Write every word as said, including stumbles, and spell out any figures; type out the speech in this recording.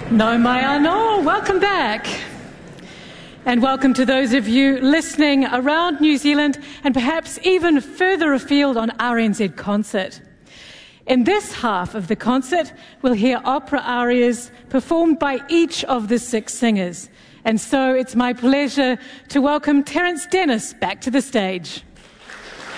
No mai anō, welcome back. And welcome to those of you listening around New Zealand and perhaps even further afield on R N Z Concert. In this half of the concert, we'll hear opera arias performed by each of the six singers. And so it's my pleasure to welcome Terence Dennis back to the stage.